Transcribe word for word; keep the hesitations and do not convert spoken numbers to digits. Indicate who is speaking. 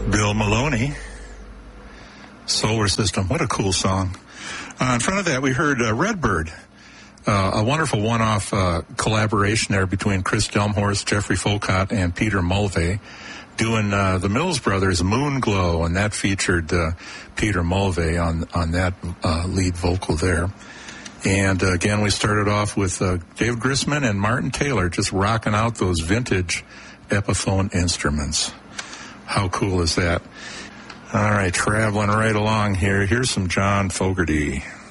Speaker 1: Bill Maloney, Solar System. What a cool song. Uh, in front of that, we heard uh, Redbird, uh, a wonderful one-off uh, collaboration there between Chris Delmhorst, Jeffrey Folcott, and Peter Mulvey, doing uh, the Mills Brothers' Moon Glow, and that featured uh, Peter Mulvey on, on that uh, lead vocal there. And uh, again, we started off with uh, David Grisman and Martin Taylor just rocking out those vintage Epiphone instruments. How cool is that? All right, traveling right along here. Here's some John Fogerty.